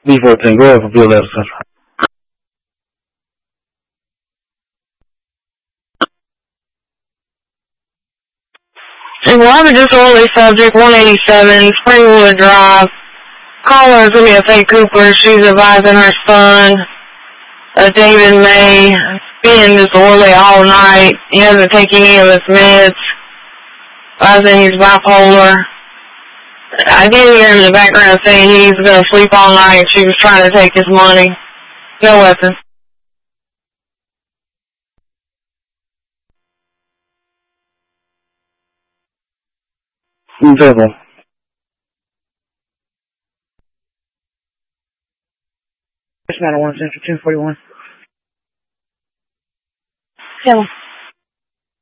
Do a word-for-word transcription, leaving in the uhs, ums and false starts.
B fourteen, go ahead for Field Level Central. Eleven disorderly subject, one eighty-seven, Springwood Drive. Caller is Leah Faye Cooper. She's advising her son, uh, David May, being disorderly all night. He hasn't taken any of his meds. Advising he's bipolar. I did hear him in the background saying he's going to sleep all night. She was trying to take his money. No weapon. Verbal. nine oh one Central, ten forty-one. Tell him.